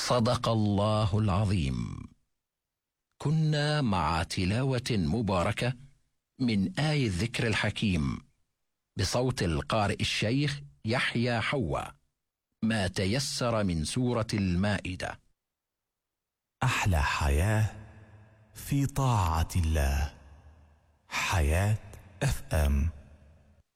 صدق الله العظيم. كنا مع تلاوة مباركة من آي الذكر الحكيم بصوت القارئ الشيخ يحيى حوا، ما تيسر من سورة المائدة. أحلى حياة في طاعة الله. حياة FM.